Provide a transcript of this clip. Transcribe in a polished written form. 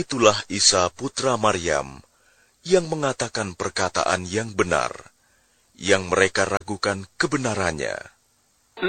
Itulah Isa putra Maryam yang mengatakan perkataan yang benar, yang mereka ragukan kebenarannya.